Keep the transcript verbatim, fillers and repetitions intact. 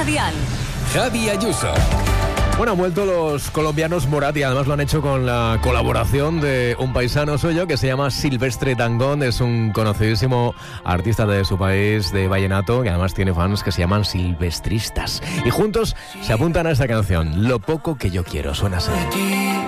Dial. Javi Ayuso. Bueno, han vuelto los colombianos Morat y además lo han hecho con la colaboración de un paisano suyo que se llama Silvestre Dangond. Es un conocidísimo artista de su país, de vallenato, que además tiene fans que se llaman silvestristas. Y juntos se apuntan a esta canción, Lo poco que yo quiero. Suena así.